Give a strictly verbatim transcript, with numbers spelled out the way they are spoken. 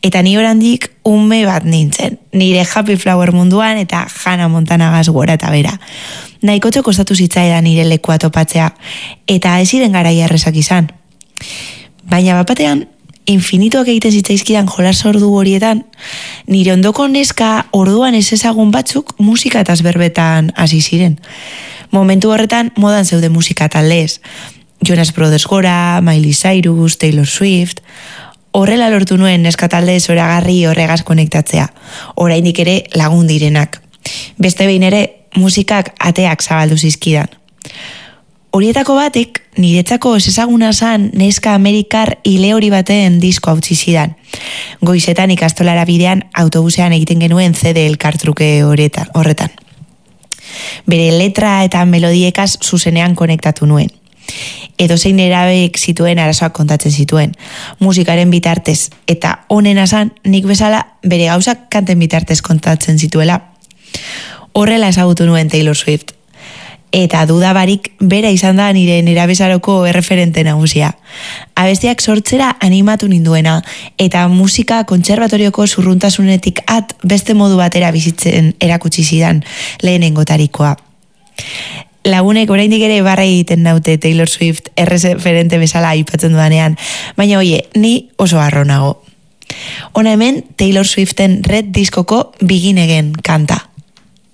Eta ni orandik ume bat nintzen, nire Happy Flower munduan eta Hannah Montanagaz gora eta bera. Nahikotxo kostatu zitzaidan nire lekua topatzea, eta ez ziren garaia errezak izan. Baina bapatean, infinituak egiten zitzaizkidan jolas ordu horietan, nire ondoko neska orduan ez ezagun batzuk musika eta berbetan hasi ziren. Momentu horretan modan zeude musika taldez. Jonas Brothers gora, Miley Cyrus, Taylor Swift. Horrela lortu nuen neska talde zoragarri horregaz konektatzea. Oraindik ere lagun direnak. Beste behin ere musikak ateak zabaldu zizkidan. Horietako batek, niretzako ezaguna zan neska Amerikar ile hori baten disko hautsi zidan. Goizetan ikastolara bidean autobusean egiten genuen C D elkartruke horretan. Bere letra eta melodiekaz zuzenean konektatu nuen. Edozein erabek zituen arazoak kontatzen zituen. Musikaren bitartez eta onena zan nik bezala bere gauzak kanten bitartez kontatzen zituela. Horrela ezagutu nuen Taylor Swift. Eta dudabarik bera izan da nire nerabezaroko erreferente nagusia. Abestiak sortzera animatu ninduena, eta musika kontserbatorioko zurruntasunetik at beste modu batera bizitzen erakutsi zidan lehenengotarikoa. Lagunek oraindik ere barra egiten naute Taylor Swift erreferente bezala aipatzen dudanean, baina oie, ni oso harro nago. Hona hemen Taylor Swiften Red diskoko Begin Again kanta.